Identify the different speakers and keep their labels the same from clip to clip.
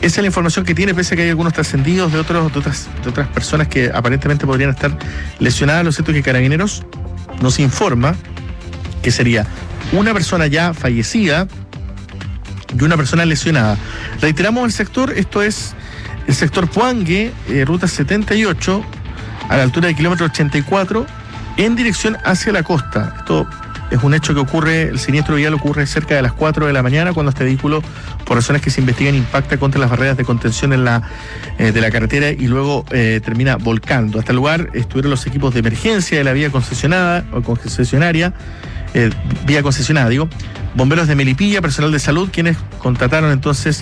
Speaker 1: Esa es la información que tiene, pese a que hay algunos trascendidos de otras personas que aparentemente podrían estar lesionadas. Lo cierto es que Carabineros nos informa que sería una persona ya fallecida y una persona lesionada. Reiteramos el sector, esto es el sector Puangue, ruta 78, a la altura del kilómetro 84, en dirección hacia la costa. Esto es un hecho que ocurre, el siniestro vial ocurre cerca de las 4 de la mañana, cuando este vehículo, por razones que se investigan, impacta contra las barreras de contención de la carretera y luego termina volcando. Hasta el lugar estuvieron los equipos de emergencia de la vía concesionada, bomberos de Melipilla, personal de salud, quienes contrataron entonces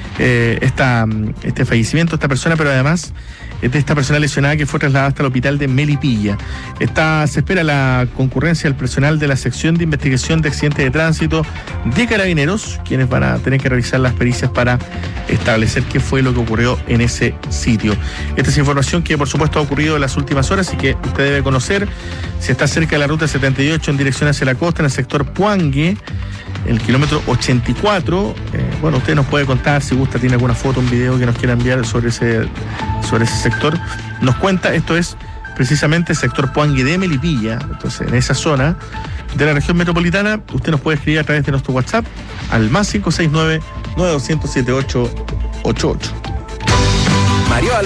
Speaker 1: este fallecimiento de esta persona, pero además de esta persona lesionada que fue trasladada hasta el hospital de Melipilla. Se espera la concurrencia del personal de la sección de investigación de accidentes de tránsito de Carabineros, quienes van a tener que realizar las pericias para establecer qué fue lo que ocurrió en ese sitio. Esta es información que por supuesto ha ocurrido en las últimas horas y que usted debe conocer. Si está cerca de la ruta 78 en dirección hacia la costa, en el sector Puangue, el kilómetro 84, bueno, usted nos puede contar, si gusta, tiene alguna foto, un video que nos quiera enviar sobre ese sector, nos cuenta. Esto es precisamente el sector Puangue de Melipilla. Entonces, en esa zona de la región metropolitana, usted nos puede escribir a través de nuestro WhatsApp al +569-9200-7888.